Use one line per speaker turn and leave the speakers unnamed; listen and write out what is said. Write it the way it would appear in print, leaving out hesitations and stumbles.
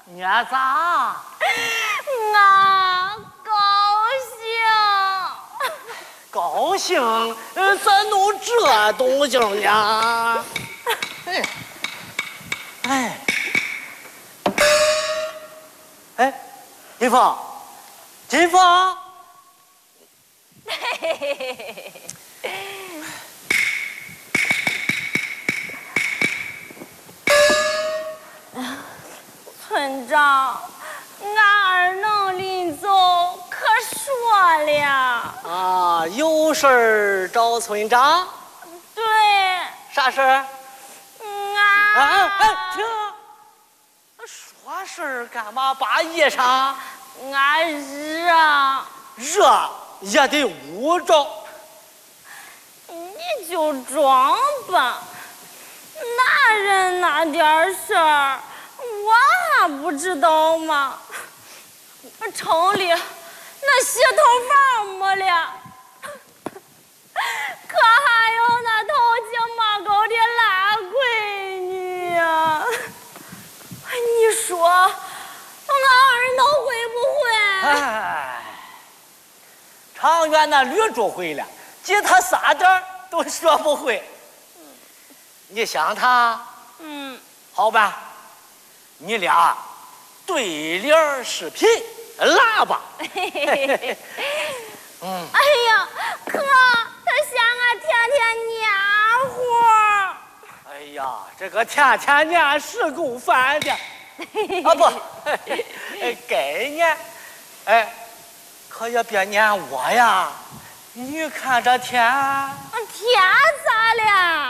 捏咋？
俺高兴。
高兴？咋弄这动静呢？哎，金凤，金凤。
嘿嘿嘿嘿。村长，俺二能临走可说了。
啊，有事儿找村长？
对。
啥事儿？停！说事儿干嘛？扒衣裳？
俺热。
热也得捂着。
你就装吧，那人那点事儿，我还不知道吗？城里那洗头房没了，可还有那头颈马沟的烂闺女呀！你说，俺二能会不会？
哎，长远那吕主会了，记他撒点儿都学不会。你想他？好吧，你俩对联视频拉吧。
哎呀，可他嫌俺天天黏糊。
哎呀，这个天天黏是够烦的。啊不，该黏，可也别黏我呀。你看这天。
天咋了？